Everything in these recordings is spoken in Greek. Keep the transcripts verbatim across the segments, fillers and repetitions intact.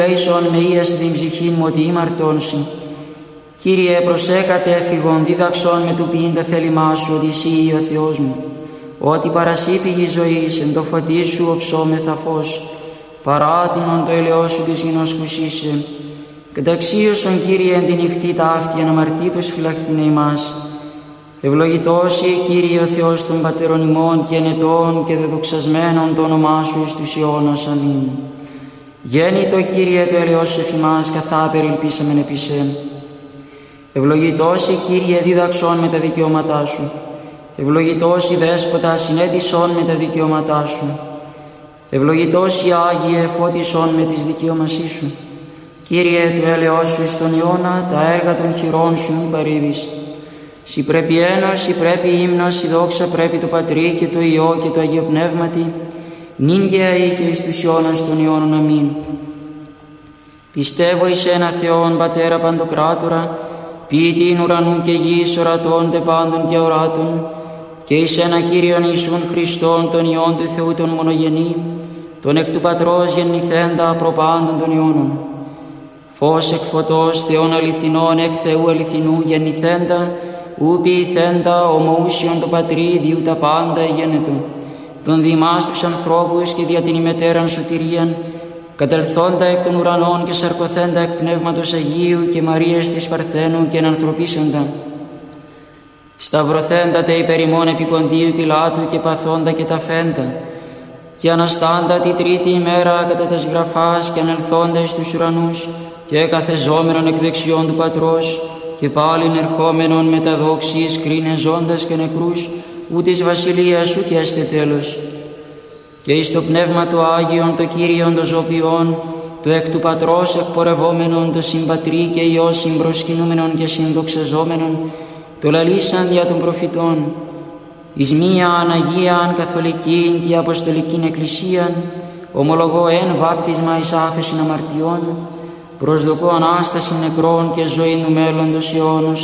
Ίσον με ίας την ψυχήν μου ότι ήμαρτόνσι. Κύριε, προσέκατε έφυγον δίδαξον με του ποιήντα θέλημά σου ότι εσύ ο Θεός μου. Ότι παρασύ πηγή ζωής εν το φωτί σου οψόμεθα φως. Παράτηνον το ελαιός σου της γινός κουσίσε. Καταξίωσον, Κύριε, εν τη νυχτή ταύτη αναμαρτήτως φυλαχθήνε ημάς. Ευλογητός η Κύριε ο Θεός των πατέρων ημών και ενετών και δεδοξασμένων το όνομά σου εις τους αιώνας. Αμήν. Γέννητο, Κύριε, το ελαιός σου εφημάς, καθά περιλπίσαμεν επί σε. Ευλογητός η Κύριε, δίδαξον με τα δικαιώματά σου. Ευλογητός η Δέσποτα, συνέτησον με τα δικαιώματά σου. Ευλογητός η Άγιε, φώτισον με τις δικαιώμασή σου. Κύριε, το έλεος σου εις τον αιώνα, τα έργα των χειρών σου μου παρήδεις. Συ πρέπει ένος, συ πρέπει ύμνος, συ δόξα πρέπει το Πατρί και το Υιό και το Αγίο Πνεύματι, νυν και αεί και εις τους αιώνας των αιώνων. Αμήν. Πιστεύω εις ένα Θεόν, Πατέρα Παντοκράτορα, ποιητήν ουρανού και γης, ορατών τε πάντων και οράτων, και εις ένα Κύριον Ιησούν Χριστόν, τον Υιόν του Θεού τον μονογενή, τον εκ του Πατρός γεννηθέντα προπάντων των αιώνων. Φως εκ φωτός, Θεόν αληθινών, εκ Θεού αληθινού γεννηθέντα, ου ποιηθέντα ομοούσιον το Πατρί, διού τα πάντα γένετο. Τον διημάς τους ανθρώπους και δια την ημετέραν σωτηρίαν, κατελθόντα εκ των ουρανών και σαρκωθέντα εκ Πνεύματος Αγίου και Μαρίας της Παρθένου και ενανθρωπίσαντα. Σταυρωθέντα τε υπερ ημών επί Ποντίου Πιλάτου και παθόντα και ταφέντα, και αναστάντα τη τρίτη ημέρα κατά τας γραφάς και ανελθόντα εις τους ουρανούς και καθεζόμενον εκ δεξιών του Πατρός και πάλιν ερχόμενον με τα δόξης κρίνε ζώντας και νεκρούς, ου της βασιλείας σου και έστε τέλος. Και εις το Πνεύμα του Άγιον, το Κύριον το ζωπιόν, το εκ του Πατρός εκπορευόμενον, το συμπατρί και Υιός συμπροσκυνούμενον και συνδοξαζόμενον, το λαλήσαν δια των προφητών, εις μίαν Αγίαν Καθολικήν και Αποστολικήν Εκκλησίαν, ομολογώ εν βάπτισμα εις άφεσιν αμαρτιών, προσδοκώ Ανάσταση νεκρών και ζωή του μέλλοντος αιώνος.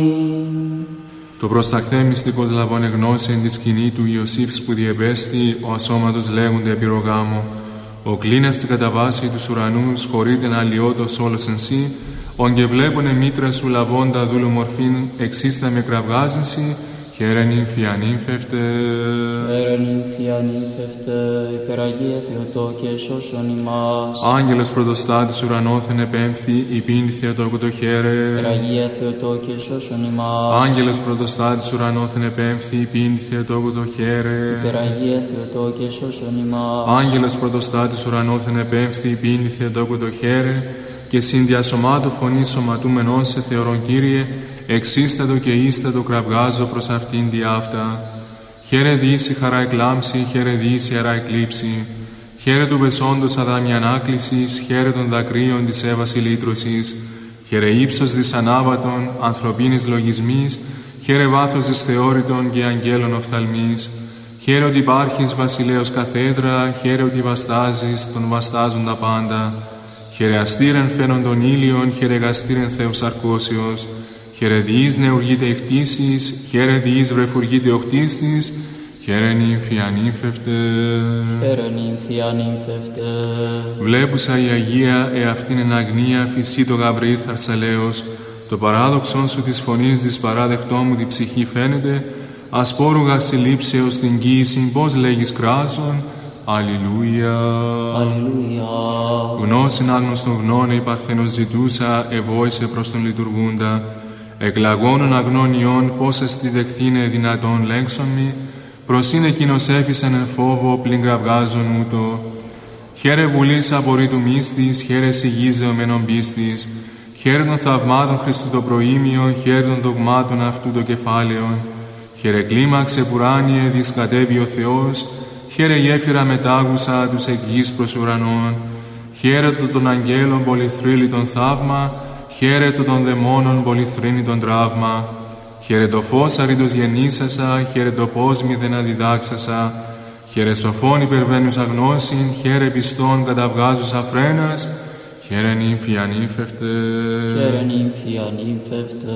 Αμήν. Το προσταχθέ μυστικός λαβώνε γνώση εν τη σκηνή του Ιωσήφ που διεμπέστη, ο ασώματος λέγονται επιρρογάμο. Ο κλίνας την κατά βάση τους ουρανούς, χωρείται να αλλοιώτος όλος εν σύ, ον και βλέπουνε μήτρα σου λαβώντα δούλου μορφήν, εξίστα με κραυγάζυνσι, χαίρεν νύμφη ανύμφευτε. Χαίρεν νύμφη ανύμφευτε, υπεραγία Θεοτό και σώσον ημάς. Άγγελος πρωτοστάτης ουρανόθεν επέμφθη, υπήν Θεοτόκου το χαίρε. Υπεραγία Θεοτό και σώσον ημάς. Άγγελος πρωτοστάτης ουρανόθεν επέμφθη, υπήν Θεοτόκου το χαίρε. Υπεραγία Θεοτό και σώσον ημάς. Άγγελος πρωτοστάτης ουρανόθεν επέμφθη, υπήν Θεοτόκου το χαίρε. Και συνδιασωμάτου φωνή σωματούμενον σε θεωρον Κύριε, εξίστατο και ίστατο κραυγάζω προς αυτήν διάφτα. Χαίρε δύση χαρά εκλάμψη, χαίρε δύση αρά εκλείψη. Χαίρε του πεσόντος αδάμι ανάκλησης, χαίρε των δακρύων της έβαση λύτρωσης. Χαίρε ύψος δυσανάβατον, ανθρωπίνης λογισμής, χαίρε βάθος της θεώρητων και αγγέλων οφθαλμής. Χαίρε ότι υπάρχεις βασιλέως καθέδρα, χαίρε ότι βαστάζεις τον βαστάζουν τα πάντα. Χαίρε αστήρεν φαίνον των ήλιων, χαίρε γαστήρεν Θεός αρκώσεως. Χαίρε διείς νεουργείται η χτίσης, χαίρε διείς βρεφουργείται ο χτίστης, χαίρε νύμφη ανύμφευτε. Χαίρε νύμφη ανύμφευτε. Βλέπουσα η Αγία εαυτήν εν αγνία φυσί το Γαβριήλ Θαρσαλέος, το παράδοξον σου της φωνής της παράδεκτό μου τη ψυχή φαίνεται, ασπόρουγα συλλήψεως την κοίησιν πώς λέγεις κράζον. Αλληλούια. Αλληλούια. Γνώσιν άγνωστον γνώνε η Παρθένος ζητούσα, ευόησε προς τον λειτουργούντα. Εκλαγώνων αγνών ιών, πώς εστι δεχθήνε δυνατόν λέξον μη, προς είναι εκείνος έφυσεν εν φόβο, πλην κραυγάζον ούτω. Χαίρε βουλής απορρίτου μύστης, χαίρε σιγής δεωμένων πίστης. Χαίρε των θαυμάτων Χριστού το προήμιο, χαίρε των δογμάτων αυτού το κεφάλαιον. Χαίρε κλίμαξε πουράνιε, δισκατεύει ο Θεός. Χαίρε γέφυρα μετάγουσα τους εκ γης προς ουρανών. Χαίρε το των αγγέλων πολυθρύλιτον θαύμα. Χαίρε το των δαιμόνων πολυθρύνητον τραύμα. Χαίρε το φως αρήτως γεννήσασα. Χαίρε το πώς μη δεν αδιδάξασα. Χαίρε σοφών υπερβαίνουσα γνώσιν. Χαίρε πιστών καταβγάζουσα φρένας. Χαίρε νύμφη ανύμφευτε. Χαίρε νύμφη ανύμφευτε.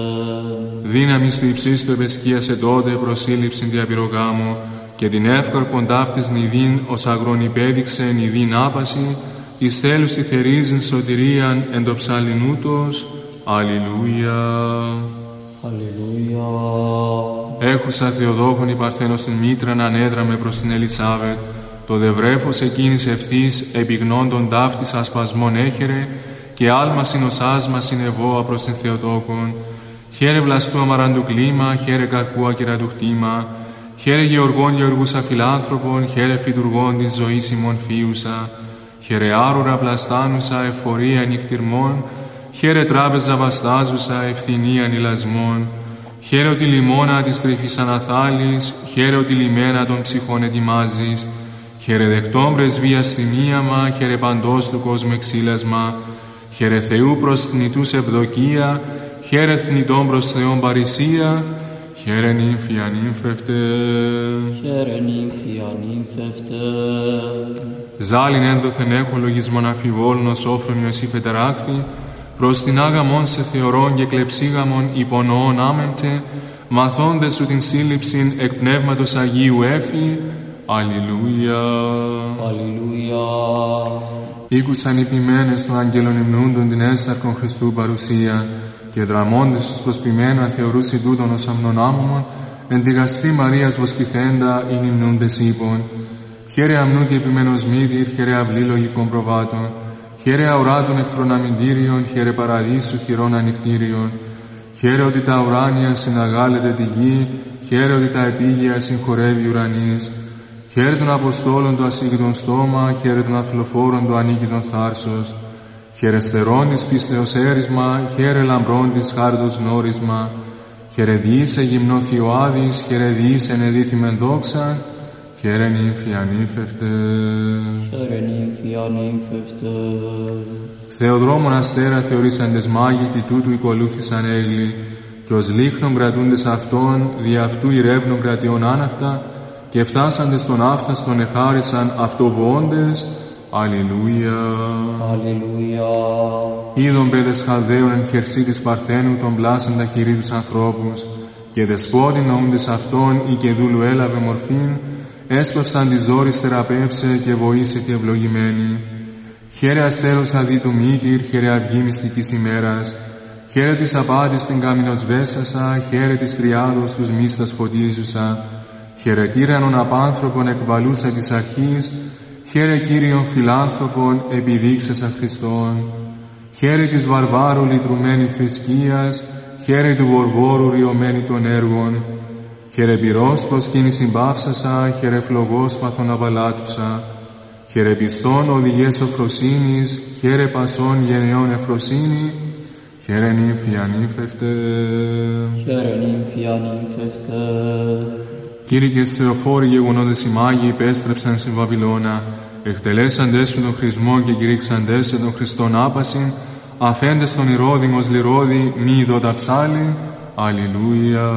Δύναμις του υψίστου επεσκίασε τότε προσήλυψην διαπυρογάμου. Και την εύκαρπον ταύτης νηδίν ως αγρόν υπέδειξε νηδίν άπαση, εις θέλουσι θερίζειν σωτηρίαν εν το ψαλινούτος. Αλληλούια. Αλληλούια. Έχουσα Θεοδόχον η Παρθένος την μήτραν ανέδραμε προς την Ελισάβετ, το δευρέφος εκείνης ευθύς επιγνώντων ταύτης ασπασμών έχερε, και άλμα συνοσάσμα συνεβόα προς την Θεοτόκον. Χαίρε βλαστού αμαραντου κλίμα, χαίρε καρπού ακυρατού χτήμα, χαίρε γεωργών γεωργούσα φιλάνθρωπων, χαίρε φυτουργών της ζωής ημών φίουσα, χαίρε άρουρα βλαστάνουσα εφορία νυχτυρμών, χαίρε τράπεζα βαστάζουσα ευθυνία νηλασμών, χαίρε ότι λιμώνα της τρυφής αναθάλης, χαίρε ότι λιμένα των ψυχών ετοιμάζεις, χαίρε δεκτών πρεσβείας θυμίαμα, χαίρε παντός του κόσμου εξήλασμα, χαίρε Θεού προς θνητούς ευδοκία, χαίρε θνητών προς Θεόν παρησία, χαίρε νύμφη ανύμφευτε. Χαίρε νύμφη ανύμφευτε. Ζάλιν ένδοθεν έχω λογισμόν αφιβόλων ως όφρονιο εσύ φετεράκθη, προς την άγαμον σε θεωρών και κλεψίγαμον υπονοών άμεμπτε, μαθώντες σου την σύλληψην εκ πνεύματος Αγίου έφη. Αλληλούια. Αλληλούια. Ήκουσαν οι ποιμένες των αγγέλων υμνούντων την έσαρκον Χριστού παρουσία, και δραμώντες τους προσποιημένα θεωρούσι τούτον ως αμνονάμωμον, εν τη γαστρή Μαρίας βοσκηθέντα ειν υμνούντες ύπων. Χαίρε αμνού και επιμένος μύτηρ, χαίρε αυλή λογικών προβάτων, χαίρε αουράτων εχθρών αμυντήριων, χαίρε παραδείσου χειρών ανοιχτήριων. Χαίρε ότι τα ουράνια συναγάλετε τη γη, χαίρε ότι τα επίγεια συγχωρεύει ουρανής. Χαίρε των Αποστόλων το ασύγκητον στόμα, χαίρε των αθλοφόρων το ανίκητον θάρσος. Χαίρε στερών της πίστεως έρισμα, χαίρε λαμπρών της χάριτος γνώρισμα. Χαίρε διήσε γυμνό Θειοάδης, χαίρε διήσε ενεδίθημεν δόξαν, χαίρε νύμφη ανύμφευτε. Χαίρε νύμφη ανύμφευτε. Θεοδρόμων αστέρα θεωρήσαντες μάγητοι τούτου οικολούθησαν έγλοι, και ως λίχνων κρατούντες αυτών, δι' αυτού ηρεύνων κρατιών άναχτα, και φτάσαντες τον άφθαστον εχάρισαν αυτοβοώντες. Αλληλούια. Αλληλούια. Είδον παιδες Χαλδαίων εν χερσί της Παρθένου τον πλάσαν τα χειρί τους ανθρώπους, και δεσπότην νοούντες αυτών ή και δούλου έλαβε μορφήν, έσπευσαν της δόρης θεραπεύσε και βοήσε και ευλογημένη. Χαίρε αστέρος αδί του μύτηρ, χαίρε αυγή μυστικής ημέρας, χαίρε της απάτης την κάμινος βέσασα, χαίρε της τριάδος τους μίστας φωτίζουσα, χαίρε τύρανον απάνθρωπον εκβαλούσα της αρχής, χαίρε Κύριον φιλάνθρωπον επιδείξασα Χριστόν. Χαίρε της βαρβάρου λυτρουμένη θρησκείας, χαίρε του βορβόρου ριωμένη των έργων. Χαίρε πυρός προσκύνη συμπαύσασα, χαίρε φλογός παθον απαλάτουσα. Χαίρε πιστών οδηγές σοφροσύνης, χαίρε πασών γενεών εφροσύνη, χαίρε νύμφη ανύμφευτε. Χαίρε νύμφη ανύμφευτε. Κήρυκες Θεοφόροι γεγονότες οι Μάγοι υπέστρεψαν στην Βαβυλώνα, εκτελέσαντες σου τον χρησμό και κηρύξαντες σε τον Χριστόν άπασιν, αφέντες τον Ηρώδημος λιρόδη μη ειδώτα ψάλιν. Αλληλούια.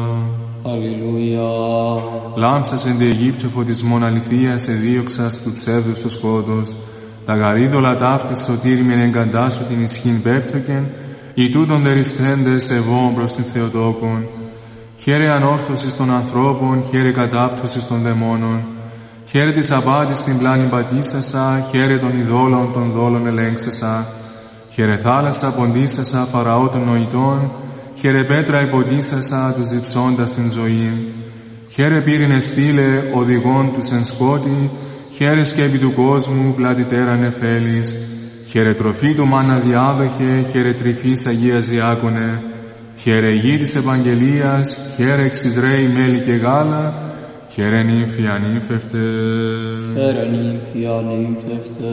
Αλληλούια. Λάμψας εν τη Αιγύπτιο φωτισμόν αληθείας εδίωξας του ψεύδους το σκότος, τα γαρίδωλα ταύτης σωτήριμεν εγκαντάσου την ισχύν πέπτωκεν, οι τούτον δερισθέντες ευών προς την Θεοτόκον. Χαίρε ανόρθωσης των ανθρώπων, χαίρε κατάπτωσης των δαιμόνων. Χαίρε της απάτης την πλάνη πατήσασα, χαίρε των ειδόλων των δόλων ελέγξασα. Χαίρε θάλασσα ποντίσασα, φαραώ των νοητών, χαίρε πέτρα υποτίσασα, τους διψώντας την ζωήν. Χαίρε πύρινε στήλε, οδηγών τους εν σκότη, χαίρε σκέπη του κόσμου, πλάτη τέραν εφέλης. Χαίρε τροφή του μάνα διάδοχε, χαίρε τρυφής Αγίας Διάκονε. Χαίρε γη της Ευαγγελίας, χαίρε εξ Ισραήλ μέλι και γάλα, χαίρε νύμφη ανύμφευτε. Χαίρε νύμφη ανύμφευτε.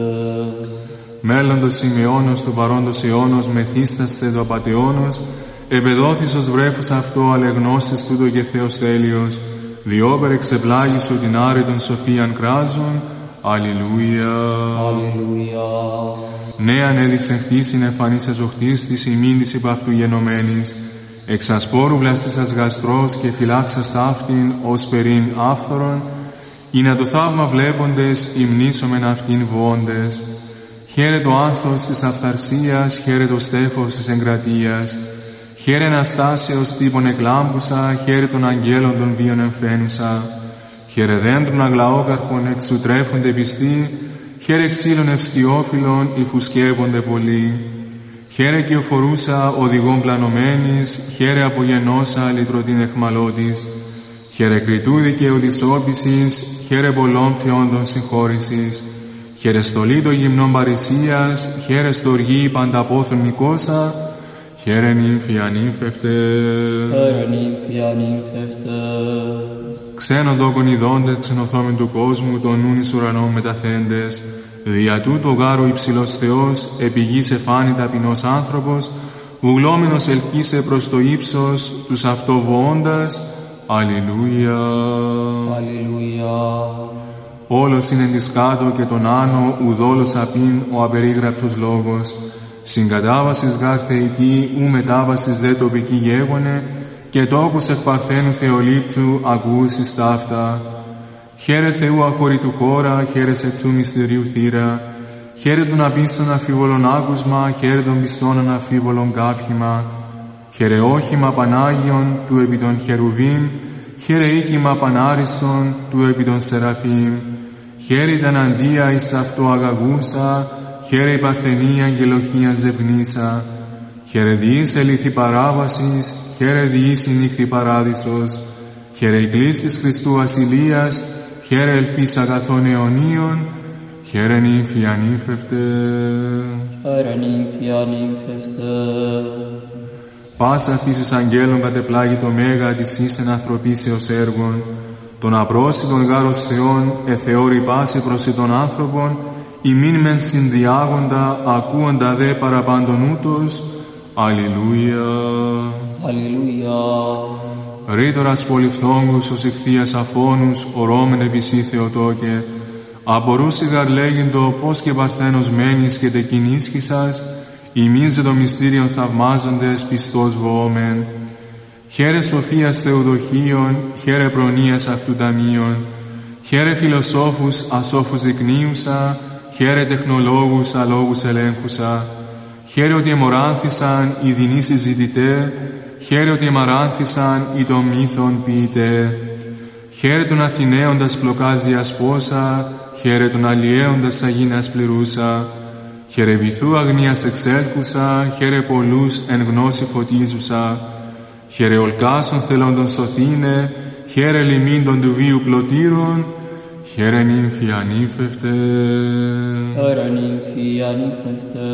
Μέλλοντος Σιμεώνος του παρόντος αιώνος μεθύσταστε το απατεώνος, επεδόθης ως βρέφος αυτό αλεγνώσεις τούτο και Θεός τέλειος, διόπερ εξεπλάγει σου την άρετον σοφίαν κράζων. Αλληλούια. Αλληλούια. Νέαν έδειξε χτίσιν εφανής εζοχτής της ημίν της υπ' αυτού γενομένης, εξ ασπόρου βλαστήσας γαστρός και φυλάξας ταύτην ως περίν άφθορον, ή να το θαύμα βλέποντες υμνήσομεν αυτήν βοώντες. Χαίρε το άνθος της αυθαρσίας, χαίρε το στέφος της εγκρατείας, χαίρε αναστάσεως τύπων εκλάμπουσα, χαίρε των αγγέλων των βίων εμφαίνουσα, χαίρε δέντρων αγλαόκαρπων εξ ου τρέφονται πιστοί, χαίρε ξύλων ευσκιόφυλλων οι φουσκεύονται πολύ. Χαίρε κυοφορούσα οδηγών πλανωμένης, χαίρε απογενώσα λυτρωτήν εχμαλώτης. Χαίρε κριτού δικαίου της όπισης, χαίρε πολλών θεόντων συγχώρησης. Χαίρε στολή των γυμνών παρησίας, χαίρε στοργή πανταπόθων Νικόσα, χαίρε νύμφη ανύμφευτε. Χαίρε νύμφη ανύμφευτε. Ξένον τόκον ειδώντες ξενοθόμεν του κόσμου, των νουν εις ουρανών μεταθέντες. Δια τούτο γάρου υψηλός Θεός, επί γης εφάνη ταπεινός άνθρωπος, βουλόμενος ελκύσε προς το ύψος, τους αυτοβοώντας. Αλληλούια. Αλληλούια. Όλος είναι της κάτω και τον άνω, ουδόλος απειν ο απερίγραπτος λόγος. Συγκατάβασης γάρ θεϊκή, ου μετάβασης δε τοπική γέγονε, και τόπους εκ παρθένου θεολήπτου ακούσεις ταύτα. Χαίρε Θεού αχωρητού χώρα, χαίρε σε του μυστηρίου θύρα. Χαίρε των απίστων αφίβολων άκουσμα, χαίρε των πιστών αναφίβολων κάφημα. Χαίρε όχημα Πανάγιον του επί των χερουβίμ, χαίρε οίκημα Πανάριστον του επί των Σεραφείμ. Χαίρε τα εναντία εις ταυτό αγαγούσα, χαίρε η παρθενία αγγελοχία ζευγνήσα. Χαίρε διείς ελήθη παράβασης, χαίρε διείς η νύχθη παράδεισος. Χαίρε η κλίστης Χριστού ασυλίας, χαίρε ελπίς αγαθών αιωνίων, χαίρε νύμφη ανύμφευτε. Χαίρε νύμφη ανύμφευτε. Πάσα φύσης αγγέλων κατεπλάγει το μέγα της ίσεν ανθρωπίσεως έργων, των απρόσιτων γάρος Θεών εθεώρη πάση προς των άνθρωπων, ημίν μεν συνδιάγοντα, ακούοντα δε παραπάντων ούτως. Αλληλούια. Αλληλούια. Ρήτορας πολυφθόγκους ως ηχθείας αφώνους, ορώμεν επισή Θεοτόκε, απορούσι γαρ λέγειν-το πώς και παρθένος μένεις και τεκινίσχυσας, ημίζε το μυστήριον θαυμάζοντες πιστός βοόμεν. Χαίρε σοφίας Θεοδοχίων, χαίρε προνοίας αυτού ταμείων, χαίρε φιλοσόφους ασόφους δεικνύουσα, χαίρε τεχνολόγους αλόγους ελέγχουσα, χαίρε ότι εμοράνθησαν οι δεινοί συζητητέ, χαίρε ότι εμαράνθησαν οι των μύθων ποιητέ. Χαίρε τον Αθηναίοντας πλοκάζιας πόσα, χαίρε τον αλλιέοντας αγίνας πληρούσα. Χαίρε βυθού αγνίας εξέλκουσα, χαίρε πολλούς εν γνώση φωτίζουσα. Χαίρε ολκάσων θελόντων σωθήνε, χαίρε λιμήν των του βίου πλωτήρων, χαίρε νύμφη ανύμφευτε. Χαίρε νύμφη ανύμφευτε.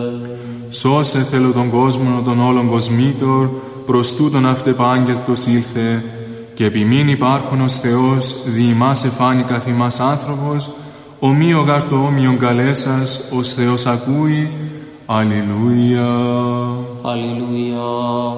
Σώσε θέλω τον κόσμο των όλων κοσμήτων, προς τούτον αυτεπάγγελτος ήλθε, και επιμήν υπάρχον ως Θεός, δι' ημάς εφάνει καθ' ημάς άνθρωπος, ομοίο γάρ το όμοιον καλέσας, ως Θεός ακούει. Αλληλούια. Αλληλούια.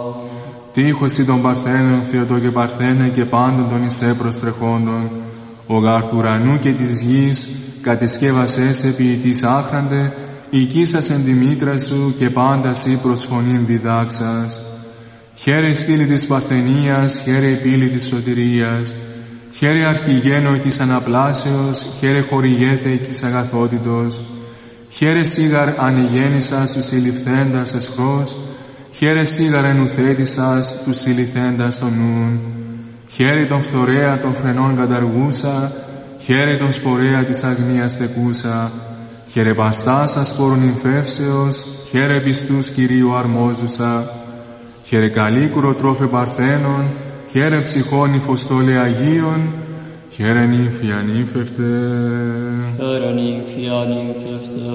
Τύχωση των Παρθένων, Θεοτό και Παρθένε, και πάντων των εισέ προστρεχόντων, ο γάρ του ουρανού και της γης, κατεσκεύασες επί της άχραντε, οικίσας εν τη μήτρα σου, και πάντα σύ προς φωνήν διδάξας. Χαίρε η στήλη της Παρθενίας, χαίρε η πύλη της σωτηρίας, χαίρε αρχηγένοι της αναπλάσεως, χαίρε χορηγέθε της αγαθότητος, χαίρε σίγαρ ανηγέννησας τους συλληφθέντας εσχρός, χαίρε σίγαρ ενουθέτησας τους συλληφθέντας των νουν, χαίρε τον φθορέα των φρενών καταργούσα, χαίρε τον σπορέα της αγνίας θεκούσα, χαίρε παστάς ασπόρων νυμφεύσεως, χαίρε πιστούς Κυρίου αρμόζουσα, χαίρε καλίκουρο τρόφε Παρθένων, χαίρε ψυχών υφοστόλε Αγίων, χαίρε νύμφη ανύμφευτε. Χαίρε νύμφη ανύμφευτε.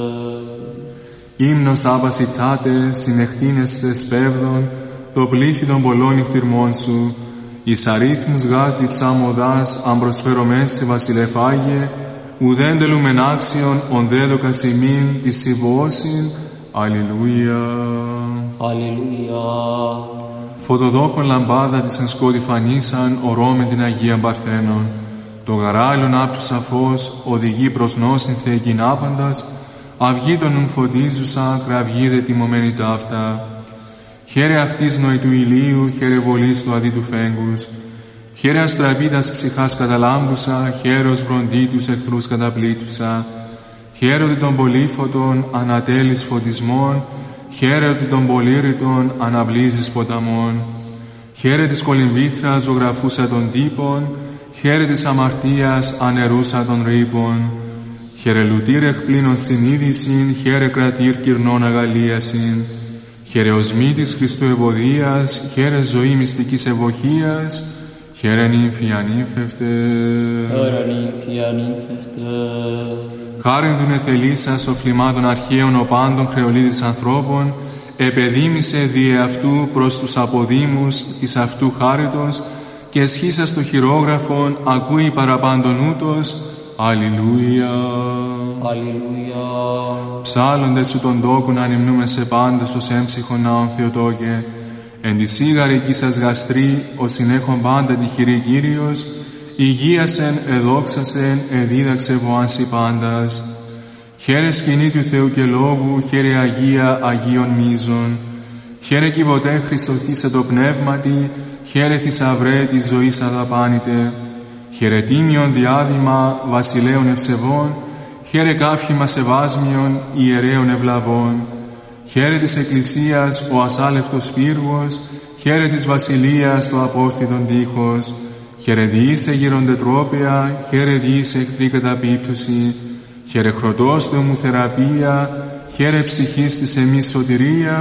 Ύμνος άπαση τσάτε, συνεχτίνεστε σπέβδον, το πλήθη των πολλών νυχτυρμών σου, εις αρίθμους γάρτη ψάμοδάς, αν προσφερομές σε βασιλεφάγε, ουδέν τελούμεν άξιον, ον δέδοκας ημίν της συμβώσιν. Αλληλούια. Αλληλούια. Φωτοδόχον λαμπάδα της εν σκότη φανίσαν, ορώμεν την Αγία Παρθένων. Το γαράλιον άπτου σαφώς, οδηγεί προς νόσιν θεϊκήν άπαντας, αυγή των νουν φωτίζουσα, κραυγή δε τιμωμένη ταύτα. Χαίρε αυτής νοητού ηλίου, χαίρε βολής του αδίτου φέγγους. Χαίρε αστραπίτας ψυχάς καταλάμπουσα, χαίρος βροντί τους εχθρούς καταπλήτουσα. Χαίρε ότι των πολύφωτων ανατέλεις φωτισμών, χαίρε ότι των πολύρητων αναβλύζεις ποταμών. Χαίρε της κολυμβήθρας ζωγραφούσα των τύπων, χαίρε της αμαρτίας ανερούσα των ρήπων. Χαίρε λουτήρ εκ πλήνων συνείδησιν, χαίρε κρατήρ κυρνών αγαλίασιν. Χαίρε οσμήτης Χριστού ευωδίας, χαίρε ζωή μυστικής ευωχίας, χαίρε νύμφη ανύμφευτε. Χαίρε νύμφη ανύμφευτε. Χάριν δουν εθελήσας ο φλιμάτων αρχαίων ο πάντων χρεολίδης ανθρώπων, επεδίμησε δι' αυτού προς τους αποδήμους της αυτού χάριτος και εσχίσας το χειρόγραφον ακούει παραπάντων ούτως. Αλληλούια. Αλληλούια. Ψάλλοντες σου τον τόκουν ανυμνούμε σε πάντες ως έμψυχον ναόν Θεοτόκε. Εν τη σίγαρη εκεί σας γαστρή, ο συνέχον πάντα τη χειρή Κύριος, υγείασεν, εδόξασεν, εδίδαξε βοάνσι πάντας. Χαίρε σκηνή του Θεού και Λόγου, χαίρε Αγία Αγίων Μίζων. Χαίρε κυβωτέ Χριστοθήσε το πνεύματι, χαίρε θησαυρέ της ζωής αδαπάνητε. Χαίρε τίμιον διάδημα βασιλέων ευσεβών, χαίρε κάφημα σεβάσμιον ιερέων ευλαβών. Χαίρε της Εκκλησίας ο ασάλευτος πύργος, χαίρε της βασιλείας το απόρθιτον τείχος. Χαίρε διήσε γυροντετρόπαια, χαίρε διήσε εχθρή καταπίπτωση. Χαίρε χρωτός του εμού θεραπεία, χαίρε ψυχής της εμείς σωτηρία,